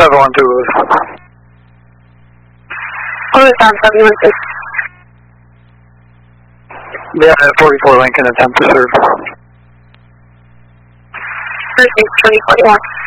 712. What was on 716? Yeah, 44 Lincoln, attempt to serve. Perfect, 2041.